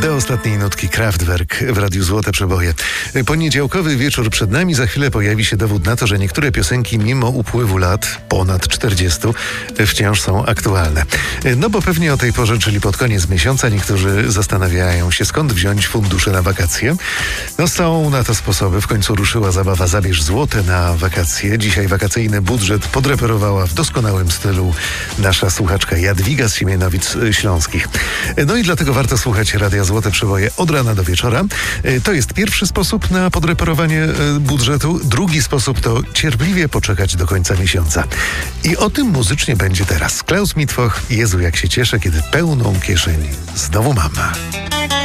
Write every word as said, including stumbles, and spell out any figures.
Do ostatniej nutki Kraftwerk w Radiu Złote Przeboje. Poniedziałkowy wieczór przed nami. Za chwilę pojawi się dowód na to, że niektóre piosenki mimo upływu lat, ponad czterdziestu, wciąż są aktualne. No bo pewnie o tej porze, czyli pod koniec miesiąca, niektórzy zastanawiają się, skąd wziąć fundusze na wakacje. No są na to sposoby. W końcu ruszyła zabawa Zabierz złote na wakacje. Dzisiaj wakacyjny budżet podreperowała w doskonałym stylu nasza słuchaczka Jadwiga z Siemianowic Śląskich. No i dlatego warto słuchać Radia Złote Przeboje od rana do wieczora. To jest pierwszy sposób na podreperowanie budżetu. Drugi sposób to cierpliwie poczekać do końca miesiąca. I o tym muzycznie będzie teraz. Klaus Mitwoch, Jezu jak się cieszę, kiedy pełną kieszeń znowu mam.